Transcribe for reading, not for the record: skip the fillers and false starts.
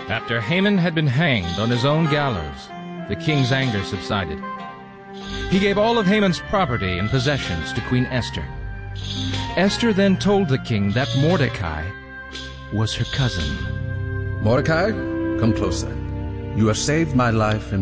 After Haman had been hanged on his own gallows, the king's anger subsided. He gave all of Haman's property and possessions to Queen Esther. Esther then told the king that Mordecai was her cousin. Mordecai, come closer. You have saved my life and